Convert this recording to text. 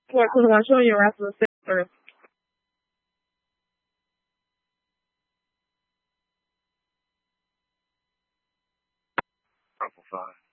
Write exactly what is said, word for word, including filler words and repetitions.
Look, hold on, I'm showing you the rest of the six first. Couple five.